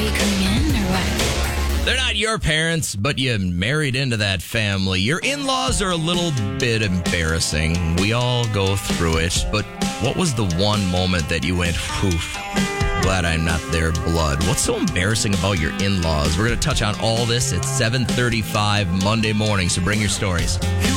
they coming in or what? They're not your parents, but you married into that family. Your in-laws are a little bit embarrassing. We all go through it. But what was the one moment that you went, whew, glad I'm not their blood? What's so embarrassing about your in-laws? We're going to touch on all this at 7:35 Monday morning, so bring your stories.